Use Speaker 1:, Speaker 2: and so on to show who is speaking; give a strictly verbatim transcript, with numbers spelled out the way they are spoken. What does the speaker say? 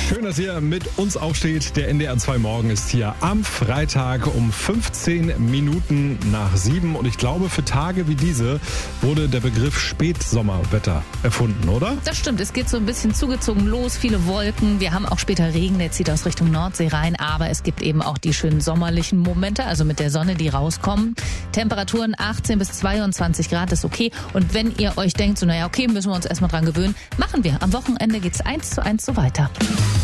Speaker 1: Schön, dass ihr mit uns aufsteht. Der N D R zwei Morgen ist hier am Freitag um fünfzehn Minuten nach sieben. Und ich glaube, für Tage wie diese wurde der Begriff Spätsommerwetter erfunden, oder?
Speaker 2: Das stimmt. Es geht so ein bisschen zugezogen los. Viele Wolken. Wir haben auch später Regen. Der zieht aus Richtung Nordsee rein. Aber es gibt eben auch die schönen sommerlichen Momente, also mit der Sonne, die rauskommen. Temperaturen achtzehn bis zweiundzwanzig Grad ist okay. Und wenn ihr euch denkt, so naja, okay, müssen wir uns erstmal dran gewöhnen, machen wir. Am Wochenende geht's eins zu eins so weiter.